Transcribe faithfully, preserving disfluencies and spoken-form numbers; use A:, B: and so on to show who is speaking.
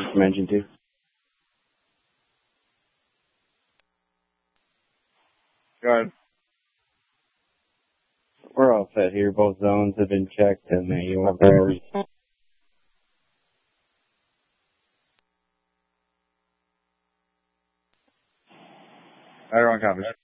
A: from engine two.
B: Go ahead.
A: We're all set here. Both zones have been checked, and uh, you have priority.
B: Everyone copies.